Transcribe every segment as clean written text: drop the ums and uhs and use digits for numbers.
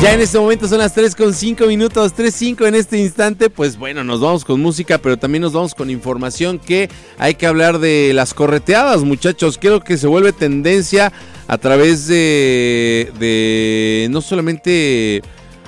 Ya en este momento son las 3:05, 3:05 en este instante. Pues bueno, nos vamos con música, pero también nos vamos con información que hay que hablar de las correteadas, muchachos. Creo que se vuelve tendencia a través de no solamente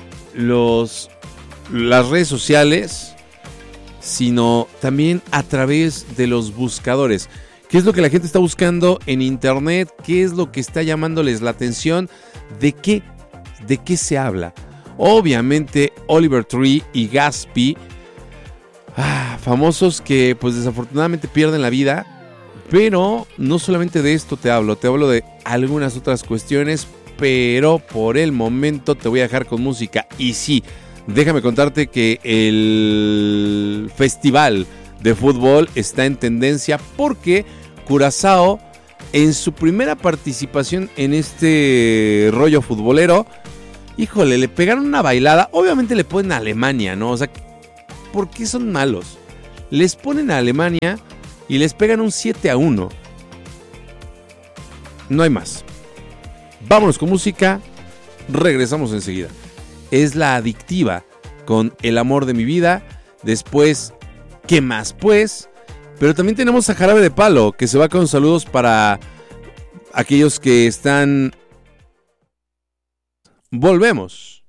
las redes sociales, sino también a través de los buscadores. ¿Qué es lo que la gente está buscando en internet? ¿Qué es lo que está llamándoles la atención? ¿De qué se habla? Obviamente Oliver Tree y Gatsby, famosos que pues desafortunadamente pierden la vida, pero no solamente de esto te hablo de algunas otras cuestiones, pero por el momento te voy a dejar con música. Y sí, déjame contarte que el festival de fútbol está en tendencia porque Curazao, en su primera participación en este rollo futbolero, híjole, le pegaron una bailada. Obviamente le ponen a Alemania, ¿no? O sea, ¿por qué son malos? Les ponen a Alemania y les pegan un 7-1. No hay más. Vámonos con música. Regresamos enseguida. Es La Adictiva con El Amor de Mi Vida. Después, ¿qué más pues? Pero también tenemos a Jarabe de Palo, que se va con saludos para aquellos que están... Volvemos.